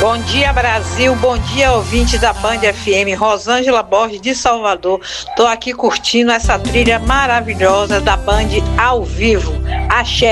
Bom dia, Brasil. Bom dia, ouvintes da Band FM. Rosângela Borges, de Salvador. Estou aqui curtindo essa trilha maravilhosa da Band ao vivo. Axé.